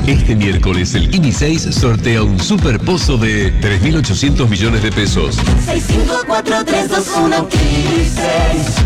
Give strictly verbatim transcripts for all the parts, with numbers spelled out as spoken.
Este miércoles el IMI seis sortea un super pozo de tres mil ochocientos millones de pesos. seis cinco cuatro tres dos uno seis.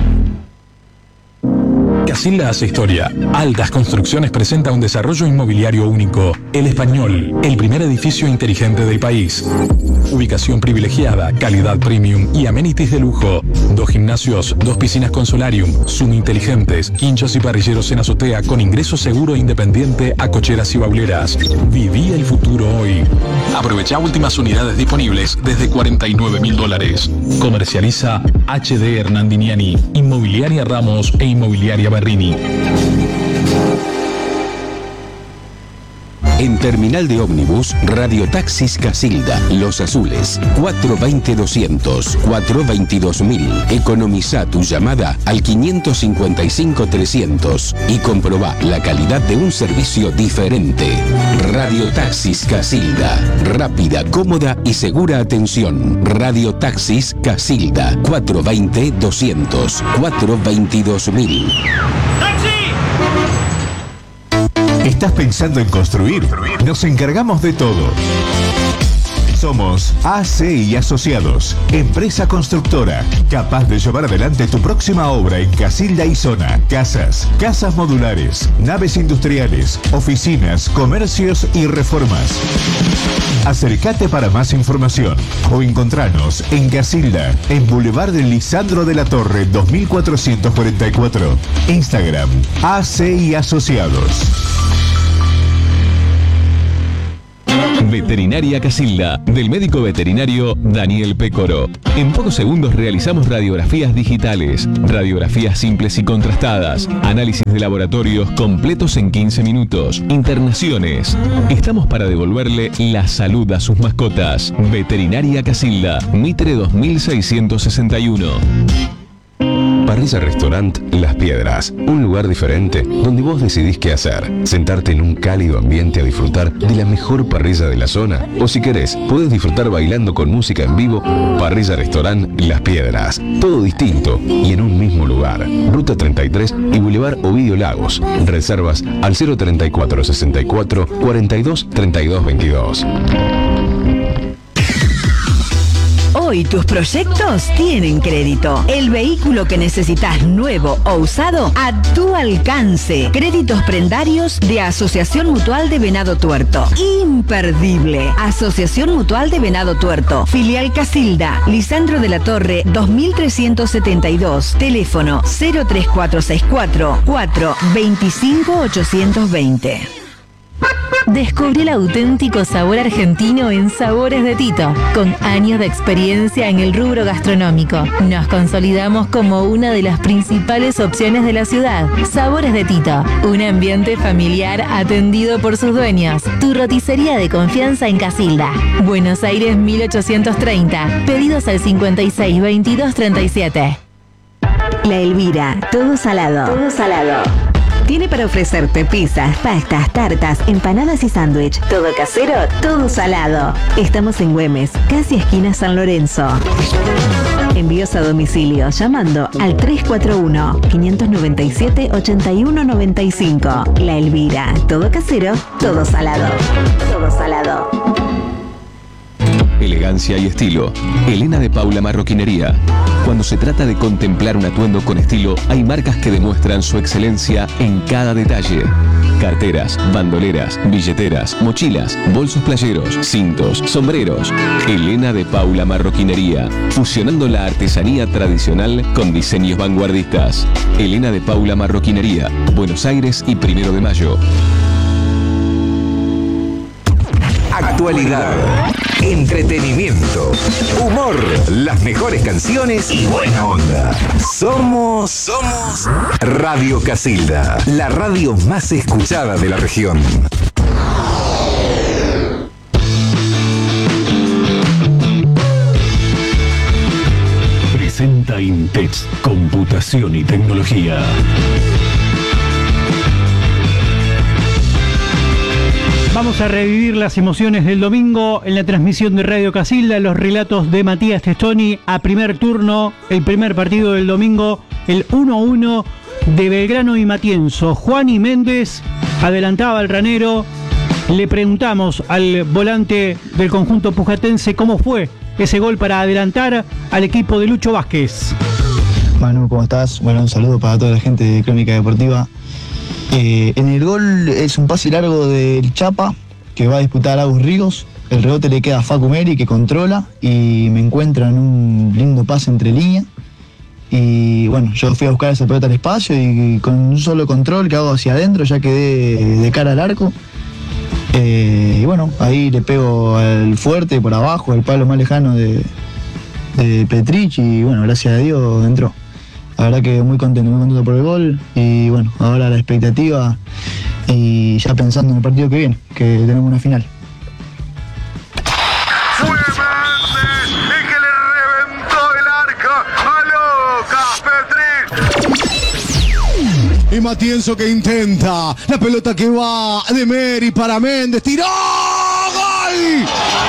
Casilda hace historia. Altas Construcciones presenta un desarrollo inmobiliario único. El Español, el primer edificio inteligente del país. Ubicación privilegiada, calidad premium y amenities de lujo. Dos gimnasios, dos piscinas con solarium, Zoom inteligentes, hinchas y parrilleros en azotea con ingreso seguro e independiente a cocheras y bauleras. Viví el futuro hoy. Aprovecha últimas unidades disponibles desde cuarenta y nueve mil dólares. Comercializa H D Hernandiniani, Inmobiliaria Ramos e Inmobiliaria Berrini. En Terminal de Ómnibus, Radiotaxis Casilda, Los Azules, cuatro dos cero doscientos, cuatro dos dos mil. Economiza tu llamada al quinientos cincuenta y cinco trescientos y comprobá la calidad de un servicio diferente. Radiotaxis Casilda, rápida, cómoda y segura atención. Radiotaxis Casilda, cuatro dos cero doscientos, cuatro dos dos mil. ¿Estás pensando en construir? Nos encargamos de todo. Somos A C y Asociados, empresa constructora, capaz de llevar adelante tu próxima obra en Casilda y zona. Casas, casas modulares, naves industriales, oficinas, comercios y reformas. Acércate para más información o encontranos en Casilda, en Boulevard de Lisandro de la Torre dos mil cuatrocientos cuarenta y cuatro. Instagram, A C y Asociados. Veterinaria Casilda, del médico veterinario Daniel Pécoro. En pocos segundos realizamos radiografías digitales, radiografías simples y contrastadas, análisis de laboratorios completos en quince minutos, internaciones. Estamos para devolverle la salud a sus mascotas. Veterinaria Casilda, Mitre dos mil seiscientos sesenta y uno. Parrilla Restaurant Las Piedras, un lugar diferente donde vos decidís qué hacer. Sentarte en un cálido ambiente a disfrutar de la mejor parrilla de la zona. O si querés, podés disfrutar bailando con música en vivo. Parrilla Restaurant Las Piedras, todo distinto y en un mismo lugar. Ruta treinta y tres y Boulevard Ovidio Lagos. Reservas al cero treinta y cuatro sesenta y cuatro cuarenta y dos treinta y dos veintidós. Hoy tus proyectos tienen crédito. El vehículo que necesitas nuevo o usado a tu alcance. Créditos prendarios de Asociación Mutual de Venado Tuerto. Imperdible. Asociación Mutual de Venado Tuerto. Filial Casilda. Lisandro de la Torre dos mil trescientos setenta y dos. Teléfono cero tres cuatro seis cuatro cuatro dos cinco ocho dos cero. Descubrí el auténtico sabor argentino en Sabores de Tito. Con años de experiencia en el rubro gastronómico, nos consolidamos como una de las principales opciones de la ciudad. Sabores de Tito, un ambiente familiar atendido por sus dueños. Tu roticería de confianza en Casilda. Buenos Aires mil ochocientos treinta. Pedidos al cincuenta y seis veintidós treinta y siete. La Elvira, todo salado. Todo salado. Tiene para ofrecerte pizzas, pastas, tartas, empanadas y sándwich. Todo casero, todo salado. Estamos en Güemes, casi esquina San Lorenzo. Envíos a domicilio llamando al tres cuatro uno, cinco nueve siete, ocho uno nueve cinco. La Elvira, todo casero, todo salado. Todo salado. Elegancia y estilo. Elena de Paula Marroquinería. Cuando se trata de contemplar un atuendo con estilo, hay marcas que demuestran su excelencia en cada detalle. Carteras, bandoleras, billeteras, mochilas, bolsos playeros, cintos, sombreros. Elena de Paula Marroquinería, fusionando la artesanía tradicional con diseños vanguardistas. Elena de Paula Marroquinería, Buenos Aires y Primero de Mayo. Actualidad, entretenimiento, humor, las mejores canciones y buena onda. Somos, somos Radio Casilda, la radio más escuchada de la región. Presenta Intex Computación y Tecnología. Vamos a revivir las emociones del domingo en la transmisión de Radio Casilda, los relatos de Matías Testoni a primer turno, el primer partido del domingo, el uno a uno de Belgrano y Matienzo. Juan y Méndez adelantaba al Ranero Le preguntamos al volante del conjunto pujatense cómo fue ese gol para adelantar al equipo de Lucho Vázquez. Manu, ¿cómo estás? Bueno, un saludo para toda la gente de Crónica Deportiva. Eh, en el gol es un pase largo del Chapa, que va a disputar a Agus Ríos. El rebote le queda a Facu Meri, que controla, y me encuentra en un lindo pase entre líneas. Y bueno, yo fui a buscar esa pelota al espacio y con un solo control que hago hacia adentro ya quedé de cara al arco. Eh, y bueno, ahí le pego al fuerte por abajo, al palo más lejano de, de Petrich, y bueno, gracias a Dios entró. La verdad que muy contento, muy contento por el gol, y bueno, ahora la expectativa y ya pensando en el partido que viene, que tenemos una final. Fue Méndez y que le reventó el arco a Lucas Petrich. Y Matienzo que intenta, la pelota que va de Meri para Méndez, tiró, ¡gol!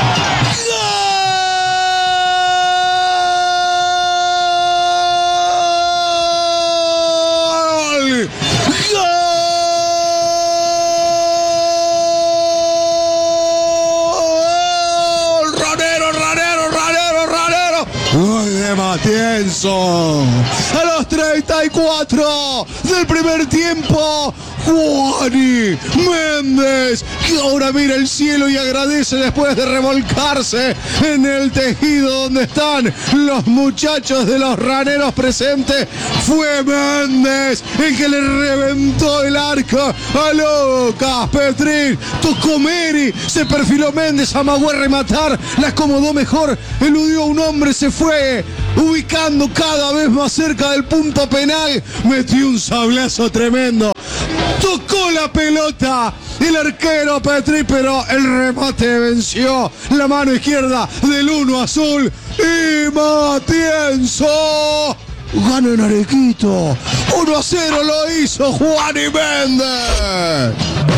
Matienzo a los treinta y cuatro del primer tiempo. Juani Méndez, que ahora mira el cielo y agradece después de revolcarse en el tejido donde están los muchachos de los raneros presentes. Fue Méndez el que le reventó el arco a Lucas Petrich. Tocó Meri, se perfiló Méndez, amagó a rematar, la acomodó mejor, eludió a un hombre, se fue ubicando cada vez más cerca del punto penal, metió un sablazo tremendo. Tocó la pelota el arquero Petrich, pero el remate venció la mano izquierda del uno azul. Y Matienzo gana en Arequito. uno a cero lo hizo Juani Méndez.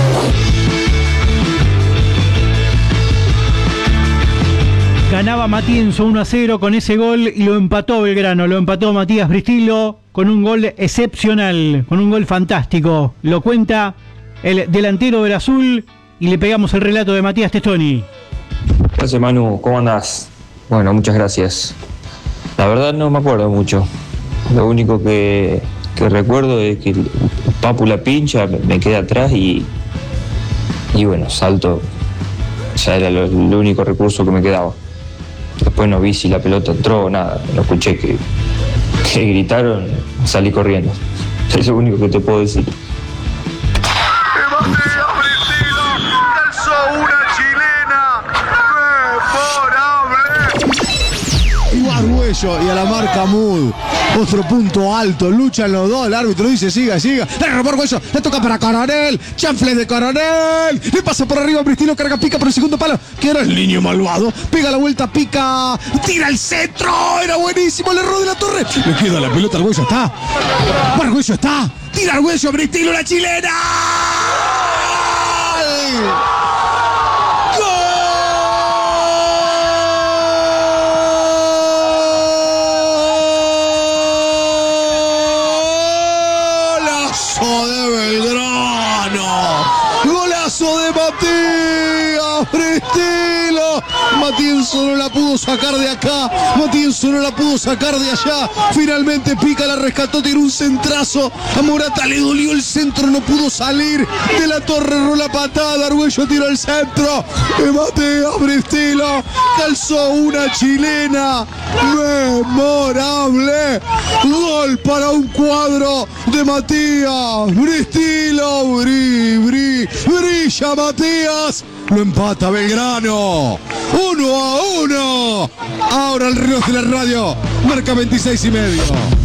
Ganaba Matienzo uno a cero con ese gol y lo empató Belgrano, lo empató Matías Bristilo con un gol excepcional, con un gol fantástico. Lo cuenta el delantero del azul y le pegamos el relato de Matías Testoni. Gracias Manu, ¿cómo andás? Bueno, muchas gracias. La verdad no me acuerdo mucho. Lo único que, que recuerdo es que el Papu la pincha, me quedé atrás y, y bueno, salto. Ya era lo, el único recurso que me quedaba. Después no vi si la pelota entró o nada. No escuché que, que gritaron, salí corriendo. Es lo único que te puedo decir. Y a la marca Mood, otro punto alto, luchan los dos, el árbitro dice siga, siga, le robó Arguello, le toca para Coronel, chanfle de Coronel, le pasa por arriba a Bristilo, carga, pica por el segundo palo, que era el niño malvado, pega la vuelta, pica, tira el centro, era buenísimo, le rodea la torre, le queda la pelota, Arguello está, Arguello está, tira Arguello, Bristilo, la chilena. De Matías Bristilo. Matienzo no la pudo sacar de acá, Matienzo no la pudo sacar de allá. Finalmente Pica la rescató, tiró un centrazo. A Morata le dolió el centro, no pudo salir. De la Torre erró la patada, Arguello tiró el centro. De Matías Bristilo calzó una chilena memorable. Gol para un cuadro de Matías Bristilo. Bri, bri, brilla Matías. Lo empata Belgrano. Uno a uno. Ahora el reloj de la radio marca veintiséis y medio.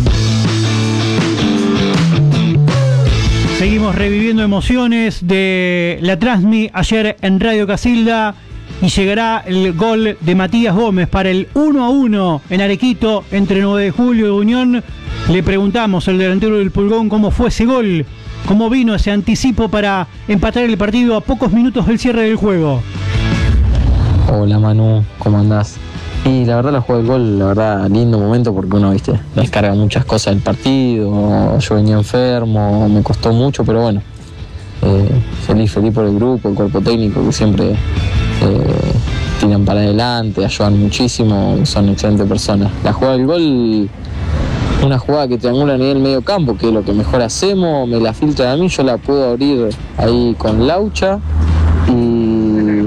Seguimos reviviendo emociones de la Transmi ayer en Radio Casilda y llegará el gol de Matías Gómez para el uno a uno en Arequito entre nueve de julio y Unión. Le preguntamos al delantero del Pulgón cómo fue ese gol, cómo vino ese anticipo para empatar el partido a pocos minutos del cierre del juego. Hola Manu, ¿cómo andás? Y la verdad la jugada del gol, la verdad lindo momento porque uno, viste, descarga muchas cosas del partido, yo venía enfermo, me costó mucho, pero bueno, Eh, feliz, feliz por el grupo, el cuerpo técnico que siempre eh, tiran para adelante, ayudan muchísimo, son excelentes personas. La jugada del gol, una jugada que triangula a nivel medio campo, que es lo que mejor hacemos, me la filtran a mí, yo la puedo abrir ahí con Laucha y,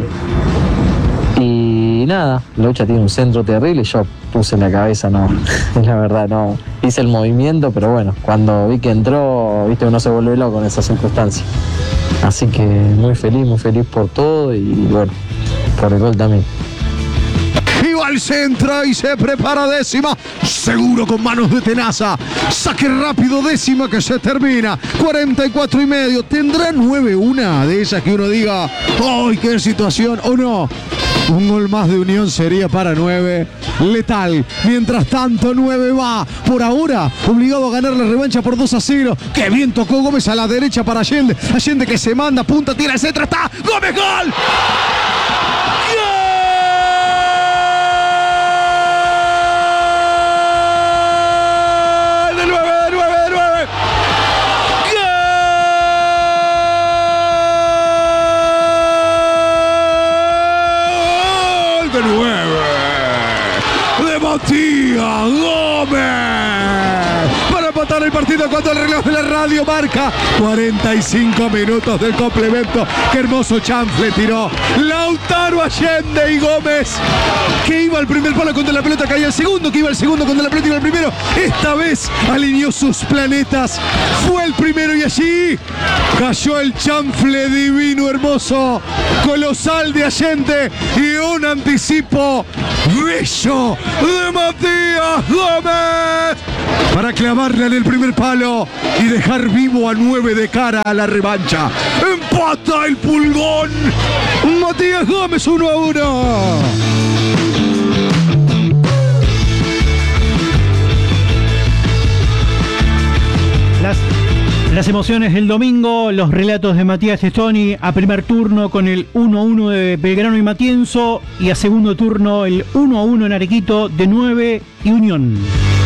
y nada, Laucha tiene un centro terrible, yo puse en la cabeza, no, la verdad no, hice el movimiento, pero bueno, cuando vi que entró, viste, uno se vuelve loco en esas circunstancias. Así que muy feliz, muy feliz por todo y bueno, por el gol también. Y va al centro y se prepara Décima, seguro con manos de tenaza. Saque rápido Décima que se termina. cuarenta y cuatro y medio. ¿Tendrá nueve una de esas que uno diga, ¡ay, qué situación! ¿O no? Un gol más de Unión sería para nueve. Letal. Mientras tanto, nueve va. Por ahora, obligado a ganar la revancha por dos a cero. ¡Qué bien tocó Gómez a la derecha para Allende! Allende que se manda, punta, tira el centro. ¡Está! ¡Gómez, gol! Matías Gómez para empatar el partido cuando el reloj de la radio marca cuarenta y cinco minutos del complemento. Qué hermoso chanfle tiró Lautaro, Allende y Gómez, que iba al primer palo cuando la pelota caía al segundo, que iba al segundo cuando la pelota iba al primero. Esta vez alineó sus planetas, fue el primero y allí cayó el chanfle divino, hermoso, colosal de Allende y un anticipo bello de Matías Gómez para clavarle en el primer palo y dejar vivo a nueve de cara a la revancha. Empata el Pulgón. Matías Gómez uno a uno. Las, las emociones del domingo, los relatos de Matías Testoni a primer turno con el uno a uno de Belgrano y Matienzo y a segundo turno el uno a uno en Arequito de nueve y Unión.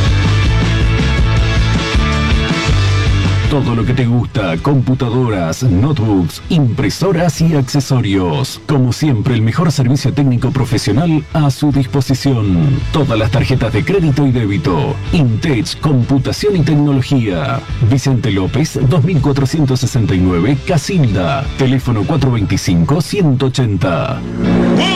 Todo lo que te gusta, computadoras, notebooks, impresoras y accesorios. Como siempre, el mejor servicio técnico profesional a su disposición. Todas las tarjetas de crédito y débito. Intech, computación y tecnología. Vicente López, dos mil cuatrocientos sesenta y nueve, Casilda. Teléfono cuatro dos cinco, uno ochenta.